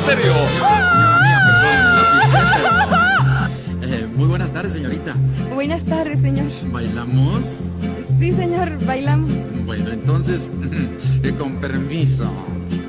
Estéreo. Señora mía, perdón. Muy buenas tardes, señorita. Buenas tardes, señor. ¿Bailamos? Sí, señor, bailamos. Bueno, entonces, con permiso.